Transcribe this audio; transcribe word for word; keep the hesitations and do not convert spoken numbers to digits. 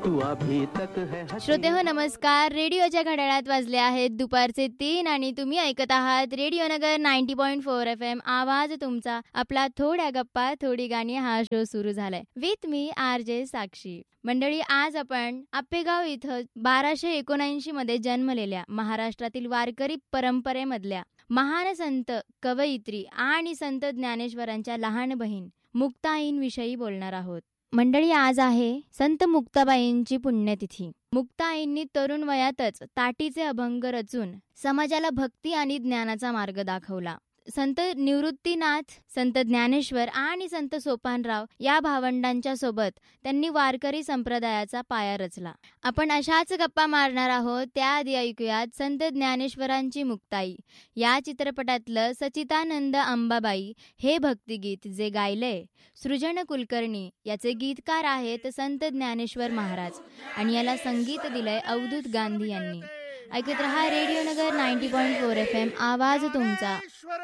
तू अभी तक है. श्रोते हो नमस्कार. रेडिओच्या घड्याळात वाजले आहेत दुपारचे तीन आणि तुम्ही ऐकत आहात रेडिओ नगर ninety point four F M. आवाज तुमचा. आपला थोड्या गप्पा थोडी गाणी हा शो सुरू झालाय विथ मी आर जे साक्षी. मंडळी, आज आपण आपेगाव इथं बाराशे एकोणऐंशी मध्ये जन्मलेल्या महाराष्ट्रातील वारकरी परंपरेमधल्या महान संत, कवयित्री आणि संत ज्ञानेश्वरांच्या लहान बहीण मुक्ताईंविषयी बोलणार आहोत. मंडळी, आज आहे संत मुक्ताबाईंची पुण्यतिथी. मुक्ताईंनी तरुण वयातच ताटीचे अभंग रचून समाजाला भक्ती आणि ज्ञानाचा मार्ग दाखवला. संत निवृत्तीनाथ, संत ज्ञानेश्वर आणि संत सोपानराव या भावंडांच्या सोबत त्यांनी वारकरी संप्रदायाचा पाया रचला. आपण अशाच गप्पा मारणार आहोत. त्याआधी ऐकूयात संत ज्ञानेश्वरांची मुक्ताई या चित्रपटातलं सचितानंद अंबाबाई हे भक्तिगीत, जे गायले सृजन कुलकर्णी. याचे गीतकार आहेत संत ज्ञानेश्वर महाराज आणि याला संगीत दिलंय अवधूत गांधी यांनी. ऐकत रहा रेडिओ नगर ninety point four F M. आवाज तुमचा.